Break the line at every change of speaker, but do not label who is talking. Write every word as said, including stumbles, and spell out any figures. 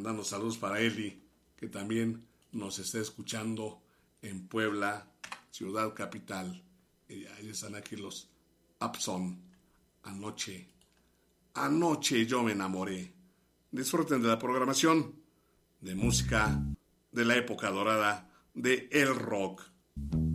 mandando saludos para Eli, que también nos está escuchando en Puebla, ciudad capital. Y ahí están aquí los Abson. Anoche, anoche yo me enamoré. Disfruten de la programación de música de la época dorada de el rock.